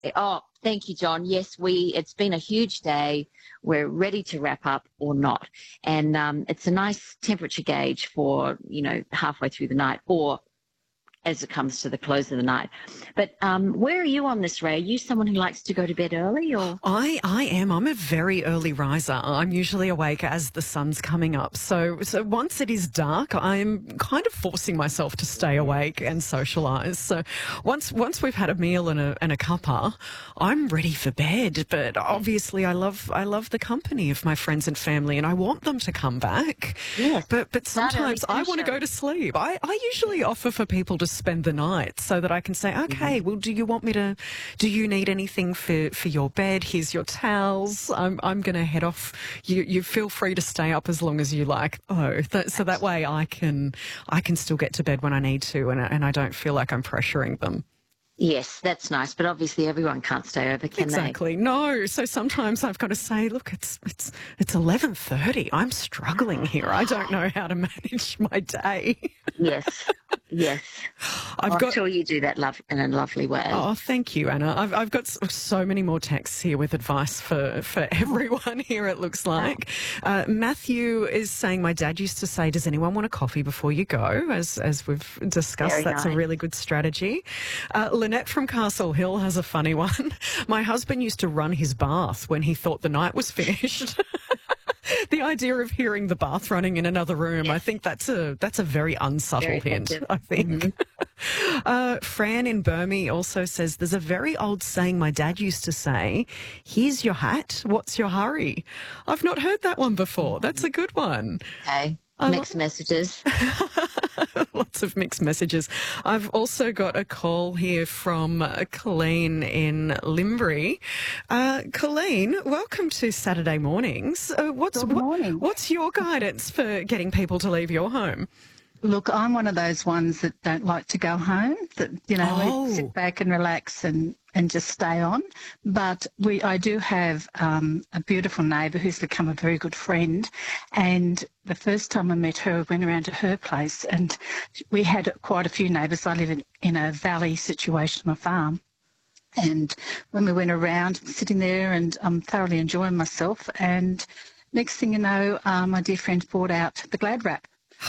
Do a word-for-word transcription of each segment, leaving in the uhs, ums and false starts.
Oh, thank you, John. Yes, we. It's been a huge day. We're ready to wrap up or not, and um, it's a nice temperature gauge for you know halfway through the night or as it comes to the close of the night. But um, where are you on this, Ray? Are you someone who likes to go to bed early, or? I, I am. I'm a very early riser. I'm usually awake as the sun's coming up. So, so once it is dark, I'm kind of forcing myself to stay awake and socialise. So once once we've had a meal and a and a cuppa, I'm ready for bed. But obviously, I love I love the company of my friends and family, and I want them to come back. Yes. But but Start early, sometimes I finish want to go early. to sleep. I, I usually offer for people to spend the night so that I can say, okay, well, do you want me to, do you need anything for, for your bed? Here's your towels. I'm, I'm going to head off. You, you feel free to stay up as long as you like. Oh, that, so that way I can, I can still get to bed when I need to, and, and I don't feel like I'm pressuring them. Yes, that's nice, but obviously everyone can't stay over, can Exactly. No. So sometimes I've got to say, look, it's it's it's eleven thirty. I'm struggling here. I don't know how to manage my day. they? Yes, yes. I've I'm got. sure you do that love in a lovely way. Oh, thank you, Anna. I've, I've got so many more texts here with advice for, for everyone here, it looks like. Uh, Matthew is saying, my dad used to say, does anyone want a coffee before you go? As as we've discussed, Very that's nice. a really good strategy. Uh, Lynette from Castle Hill has a funny one. My husband used to run his bath when he thought the night was finished. The idea of hearing the bath running in another room, Yes. I think that's a that's a very unsubtle Very hint, effective. I think. uh, Fran in Burmese also says, there's a very old saying my dad used to say, here's your hat, what's your hurry? I've not heard that one before. That's a good one. Okay, I lo- mixed messages. Lots of mixed messages. I've also got a call here from uh, Colleen in Limbury. Uh, Colleen, welcome to Saturday Mornings. Uh, what's Good morning. What, what's your guidance for getting people to leave your home? Look, I'm one of those ones that don't like to go home, that, you know, Oh. we sit back and relax and, and just stay on. But we, I do have um, a beautiful neighbour who's become a very good friend. And the first time I met her, I went around to her place, and we had quite a few neighbours. I live in, in a valley situation on a farm. And when we went around, sitting there, and I'm thoroughly enjoying myself. And next thing you know, um, my dear friend brought out the Glad wrap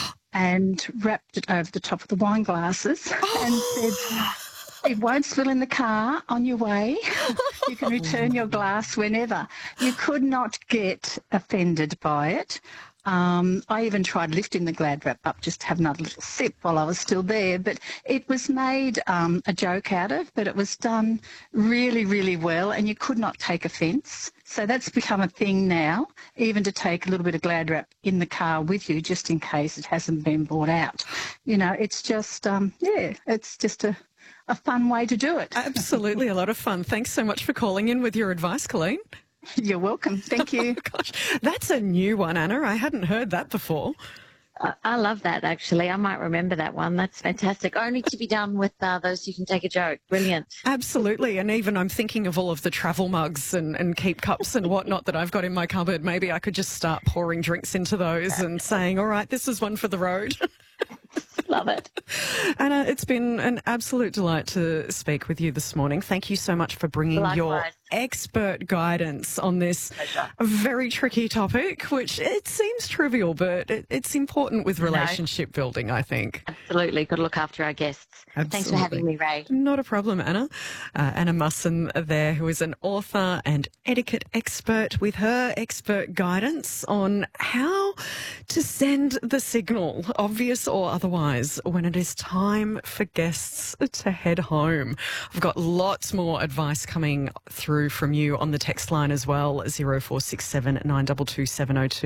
and wrapped it over the top of the wine glasses and said, it won't spill in the car on your way. You can return your glass whenever. You could not get offended by it. Um, I even tried lifting the Glad wrap up just to have another little sip while I was still there, but it was made um, a joke out of, but it was done really, really well, and you could not take offence. So that's become a thing now, even to take a little bit of Glad wrap in the car with you just in case it hasn't been bought out. You know, it's just, um, yeah, it's just a, a fun way to do it. Absolutely, a lot of fun. Thanks so much for calling in with your advice, Colleen. You're welcome. Thank you. Gosh, that's a new one, Anna. I hadn't heard that before. I, I love that, actually. I might remember that one. That's fantastic. Only to be done with uh, those who can take a joke. Brilliant. Absolutely. And even I'm thinking of all of the travel mugs and, and keep cups and whatnot that I've got in my cupboard. Maybe I could just start pouring drinks into those and saying, all right, this is one for the road. Love it. Anna, it's been an absolute delight to speak with you this morning. Thank you so much for bringing your Likewise. expert guidance on this Pleasure. very tricky topic, which it seems trivial, but it, it's important with relationship building, I think. Absolutely. Got to look after our guests. Thanks for having me, Ray. Not a problem, Anna. Uh, Anna Musson there, who is an author and etiquette expert, with her expert guidance on how to send the signal, obvious or otherwise, when it is time for guests to head home. I've got lots more advice coming through from you on the text line as well, zero four six seven nine two two seven zero two.